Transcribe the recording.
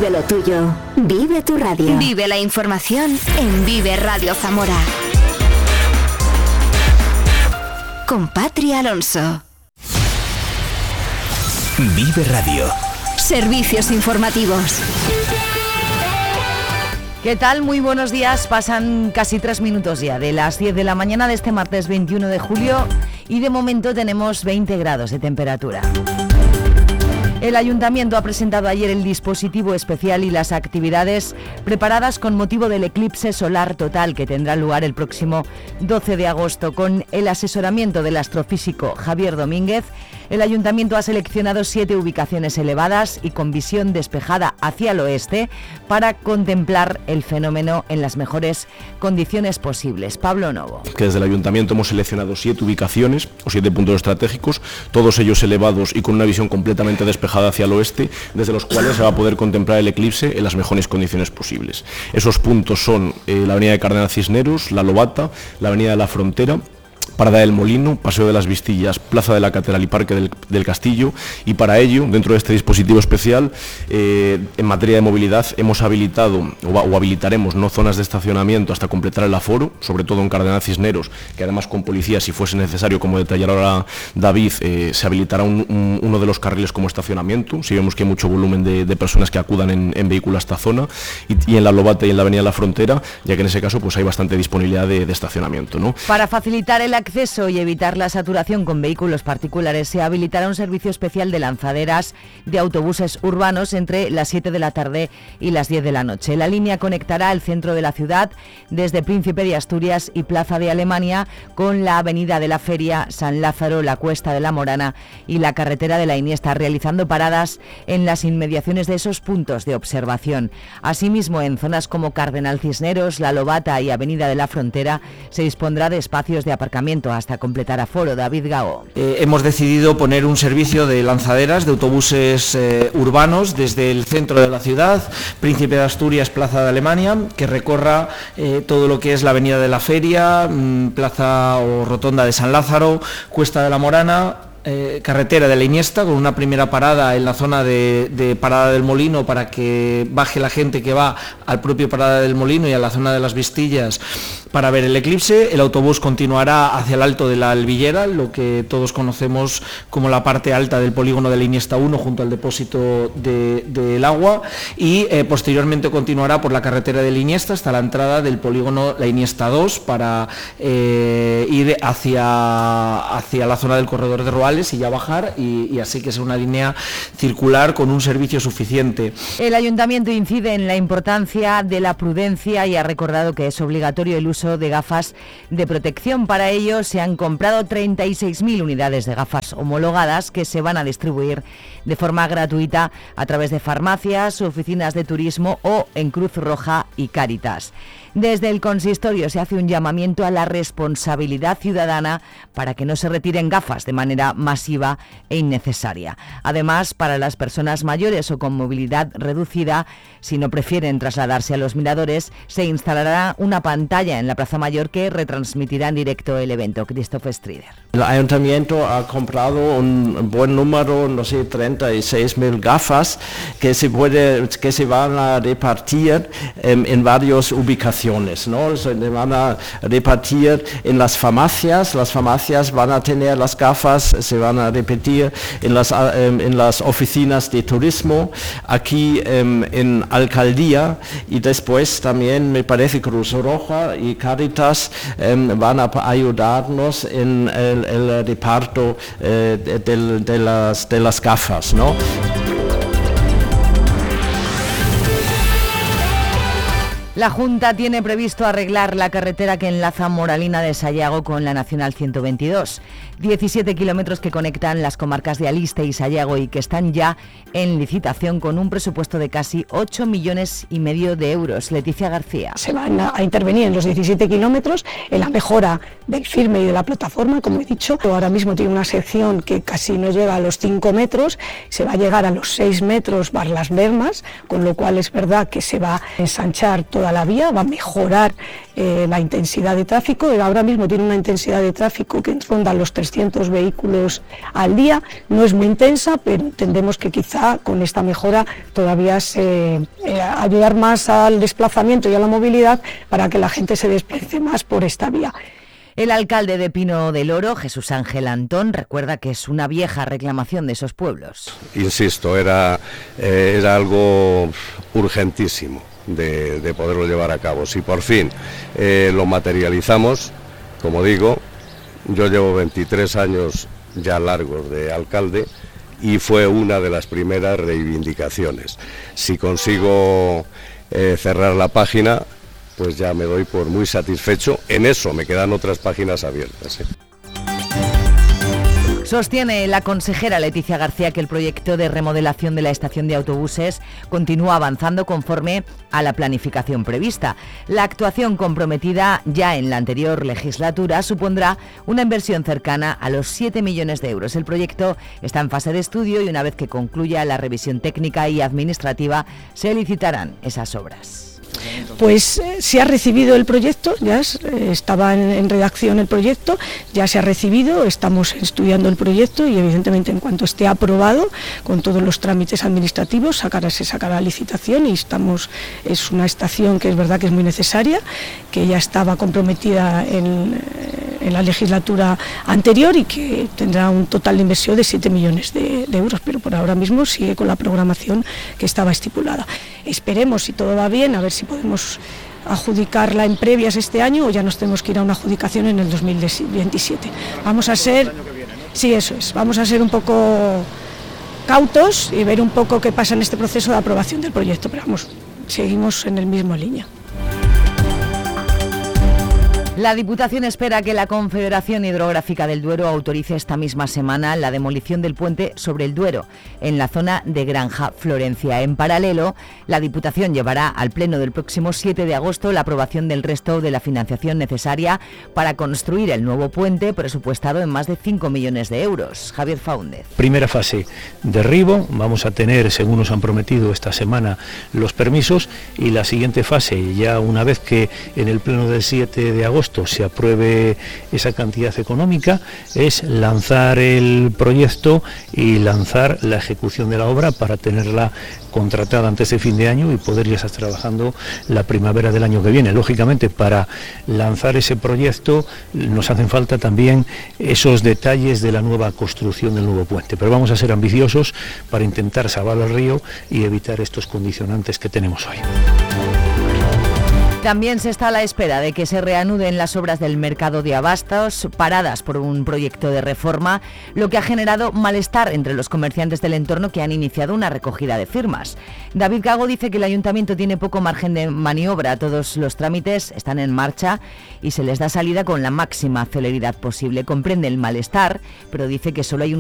Vive lo tuyo. Vive tu radio. Vive la información en Vive Radio Zamora. Con Patri Alonso. Vive Radio. Servicios informativos. ¿Qué tal? Muy buenos días. Pasan casi 3 minutos ya de las 10 de la mañana de este martes 21 de julio y de momento tenemos 20 grados de temperatura. El Ayuntamiento ha presentado ayer el dispositivo especial y las actividades preparadas con motivo del eclipse solar total que tendrá lugar el próximo 12 de agosto. Con el asesoramiento del astrofísico Javier Domínguez, el Ayuntamiento ha seleccionado 7 ubicaciones elevadas y con visión despejada hacia el oeste para contemplar el fenómeno en las mejores condiciones posibles. Pablo Novo. Que desde el Ayuntamiento hemos seleccionado 7 ubicaciones o 7 puntos estratégicos, todos ellos elevados y con una visión completamente despejada hacia el oeste, desde los cuales se va a poder contemplar el eclipse en las mejores condiciones posibles. Esos puntos son la avenida de Cardenal Cisneros, La Lobata, la avenida de la Frontera, Parada del Molino, Paseo de las Vistillas, Plaza de la Catedral y Parque del Castillo, y para ello, dentro de este dispositivo especial, en materia de movilidad, hemos habilitado o habilitaremos zonas de estacionamiento hasta completar el aforo, sobre todo en Cardenal Cisneros, que además con policía, si fuese necesario, como detallará ahora David, se habilitará uno de los carriles como estacionamiento, si vemos que hay mucho volumen de personas que acudan en vehículo a esta zona, y en La Lobata y en la Avenida de la Frontera, ya que en ese caso pues hay bastante disponibilidad de estacionamiento, ¿no? Para facilitar el acceso y evitar la saturación con vehículos particulares, se habilitará un servicio especial de lanzaderas de autobuses urbanos entre las 7 de la tarde y las 10 de la noche. La línea conectará el centro de la ciudad desde Príncipe de Asturias y Plaza de Alemania con la Avenida de la Feria, San Lázaro, la Cuesta de la Morana y la carretera de la Iniesta, realizando paradas en las inmediaciones de esos puntos de observación. Asimismo, en zonas como Cardenal Cisneros, La Lobata y Avenida de la Frontera se dispondrá de espacios de aparcamiento hasta completar aforo. David Gago. Hemos decidido poner un servicio de lanzaderas de autobuses urbanos desde el centro de la ciudad, Príncipe de Asturias, Plaza de Alemania, que recorra todo lo que es la Avenida de la Feria, Plaza o Rotonda de San Lázaro, Cuesta de la Morana, carretera de la Iniesta, con una primera parada en la zona de Parada del Molino para que baje la gente que va al propio Parada del Molino y a la zona de las Vistillas para ver el eclipse. El autobús continuará hacia el Alto de la Albillera, lo que todos conocemos como la parte alta del polígono de la Iniesta 1, junto al depósito del agua, y posteriormente continuará por la carretera de la Iniesta hasta la entrada del polígono la Iniesta 2 para ir hacia la zona del corredor de Roales y ya bajar, y así que es una línea circular con un servicio suficiente. El Ayuntamiento incide en la importancia de la prudencia y ha recordado que es obligatorio el uso de gafas de protección. Para ello se han comprado 36.000 unidades de gafas homologadas que se van a distribuir de forma gratuita a través de farmacias, oficinas de turismo o en Cruz Roja y Cáritas. Desde el consistorio se hace un llamamiento a la responsabilidad ciudadana para que no se retiren gafas de manera masiva e innecesaria. Además, para las personas mayores o con movilidad reducida, si no prefieren trasladarse a los miradores, se instalará una pantalla en la Plaza Mayor que retransmitirá en directo el evento. Christoph Strider. El Ayuntamiento ha comprado un buen número, 36.000 gafas que se van a repartir en varias ubicaciones, ¿no? Se van a repartir en las farmacias van a tener las gafas, se van a repetir en las oficinas de turismo, aquí en Alcaldía, y después también me parece Cruz Roja y Cáritas van a ayudarnos en el reparto de las gafas, ¿no? La Junta tiene previsto arreglar la carretera que enlaza Moralina de Sayago con la Nacional 122. 17 kilómetros que conectan las comarcas de Aliste y Sayago y que están ya en licitación con un presupuesto de casi 8,5 millones de euros. Leticia García. Se van a intervenir en los 17 kilómetros en la mejora del firme y de la plataforma, como he dicho. Ahora mismo tiene una sección que casi no llega a los 5 metros, se va a llegar a los 6 metros más las bermas, con lo cual es verdad que se va a ensanchar toda toda la vía, va a mejorar la intensidad de tráfico. Ahora mismo tiene una intensidad de tráfico que ronda los 300 vehículos al día. No es muy intensa, pero entendemos que quizá con esta mejora todavía ayudar más al desplazamiento y a la movilidad para que la gente se desplace más por esta vía. El alcalde de Pino del Oro, Jesús Ángel Antón, recuerda que es una vieja reclamación de esos pueblos. Insisto, era algo urgentísimo de poderlo llevar a cabo. Si por fin lo materializamos, como digo, yo llevo 23 años ya largos de alcalde y fue una de las primeras reivindicaciones. Si consigo cerrar la página, pues ya me doy por muy satisfecho. En eso me quedan otras páginas abiertas. Sostiene la consejera Leticia García que el proyecto de remodelación de la estación de autobuses continúa avanzando conforme a la planificación prevista. La actuación comprometida ya en la anterior legislatura supondrá una inversión cercana a los 7 millones de euros. El proyecto está en fase de estudio y una vez que concluya la revisión técnica y administrativa se licitarán esas obras. Pues se ha recibido el proyecto, ya estaba en redacción el proyecto, ya se ha recibido, estamos estudiando el proyecto y evidentemente en cuanto esté aprobado con todos los trámites administrativos se sacará licitación y es una estación que es verdad que es muy necesaria, que ya estaba comprometida en la legislatura anterior y que tendrá un total de inversión de 7 millones de euros, pero por ahora mismo sigue con la programación que estaba estipulada. Esperemos, si todo va bien, a ver si podemos adjudicarla en previas este año o ya nos tenemos que ir a una adjudicación en el 2027. Vamos a ser, sí, eso es, vamos a ser un poco cautos y ver un poco qué pasa en este proceso de aprobación del proyecto, pero vamos, seguimos en el mismo línea. La Diputación espera que la Confederación Hidrográfica del Duero autorice esta misma semana la demolición del puente sobre el Duero, en la zona de Granja Florencia. En paralelo, la Diputación llevará al Pleno del próximo 7 de agosto la aprobación del resto de la financiación necesaria para construir el nuevo puente, presupuestado en más de 5 millones de euros. Javier Faúndez. Primera fase, derribo. Vamos a tener, según nos han prometido esta semana, los permisos, y la siguiente fase, ya una vez que en el Pleno del 7 de agosto se apruebe esa cantidad económica, es lanzar el proyecto y lanzar la ejecución de la obra para tenerla contratada antes de fin de año y poder ya estar trabajando la primavera del año que viene. Lógicamente, para lanzar ese proyecto nos hacen falta también esos detalles de la nueva construcción del nuevo puente, pero vamos a ser ambiciosos para intentar salvar el río y evitar estos condicionantes que tenemos hoy. También se está a la espera de que se reanuden las obras del mercado de abastos, paradas por un proyecto de reforma, lo que ha generado malestar entre los comerciantes del entorno que han iniciado una recogida de firmas. David Gago dice que el ayuntamiento tiene poco margen de maniobra, todos los trámites están en marcha y se les da salida con la máxima celeridad posible. Comprende el malestar, pero dice que solo hay